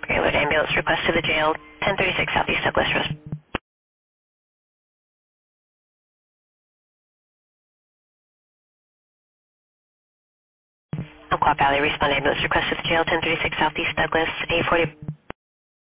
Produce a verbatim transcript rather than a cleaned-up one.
Greenwood ambulance request to the jail, ten thirty-six Southeast Douglas Road. Umpqua Valley, respond ambulance request to the jail, ten thirty-six Southeast Douglas, eight forty.